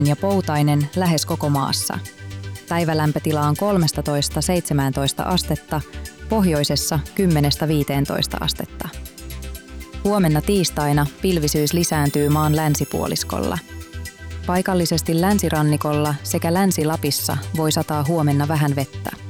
ja poutainen lähes koko maassa. Päivälämpötila on 13–17 astetta, pohjoisessa 10–15 astetta. Huomenna tiistaina pilvisyys lisääntyy maan länsipuoliskolla. Paikallisesti länsirannikolla sekä Länsi-Lapissa voi sataa huomenna vähän vettä.